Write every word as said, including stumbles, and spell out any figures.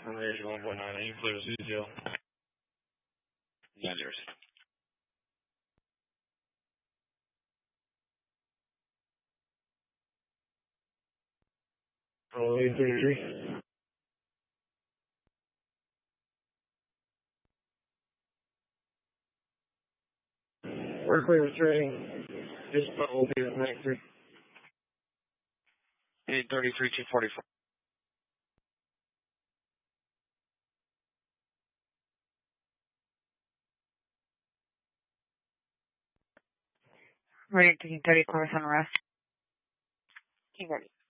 I'm Air one four nine eight, clear to C T L. Yeah, yours. Oh, eight thirty-three. We're clear with trading. Just put will be with next three. eight thirty-three, two forty-four. Ready to thirty course on rest. Keep ready.